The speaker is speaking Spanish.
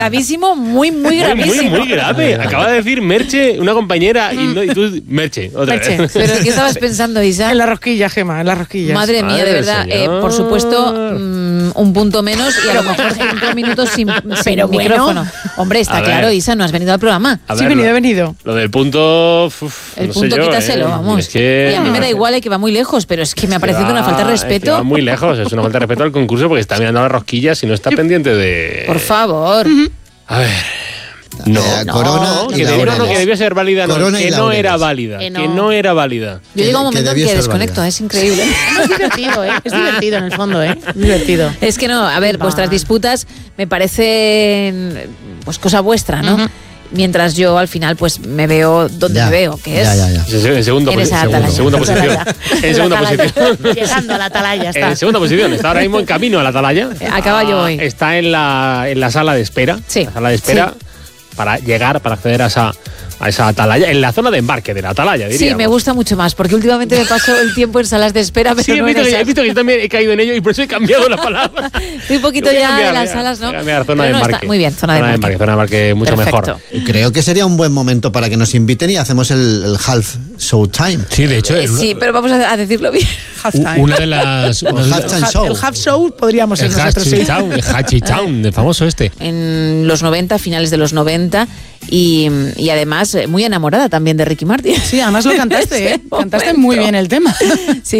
Gravísimo, muy gravísimo. Muy grave. Acaba de decir Merche, una compañera, y tú, Merche, otra vez. ¿Pero en qué estabas pensando, Isa? En la rosquilla, Gema, en las rosquillas. Madre mía, de verdad. Por supuesto, un punto menos y a lo mejor 5 minutos sin micrófono. Hombre, está claro, Isa, no has venido al programa. Sí, he venido. Lo del punto... El no punto, sé yo, quítaselo, vamos. Es que... Y a mí me da igual, que va muy lejos, pero es que me ha parecido una falta de respeto. Es que va muy lejos, es una falta de respeto al concurso porque está mirando las rosquillas y no está pendiente de... Por favor. A ver... No, Corona que debía ser válida, que no era válida. Que Que no era válida. Yo llego a un momento en que desconecto, es increíble. Es divertido, es divertido en el fondo, divertido. Es que no, a ver, vuestras disputas me parecen pues cosa vuestra, ¿no? Mientras yo al final pues me veo donde me veo, que es en segunda posición. En segunda posición. Llegando a la atalaya está. En segunda posición, está ahora mismo en camino a la atalaya. A caballo hoy. Está en la sala de espera. Sí. La sala de espera para acceder a esa atalaya, en la zona de embarque de la atalaya, diríamos. Sí, me gusta mucho más, porque últimamente me paso el tiempo en salas de espera, pero sí, he visto que yo también he caído en ello y por eso he cambiado la palabra. Estoy un poquito ya de las salas, ¿no? Zona de embarque. Muy bien, zona de embarque. Zona de embarque mucho mejor. Creo que sería un buen momento para que nos inviten y hacemos el half show time. Sí, de hecho. Sí, pero vamos a decirlo bien. Una de las... El half show podríamos ser nosotros. El Hachi Town, el famoso este. En los 90, finales de los 90, y además muy enamorada también de Ricky Martin. Sí, además lo cantaste, Cantaste muy bien el tema. Sí.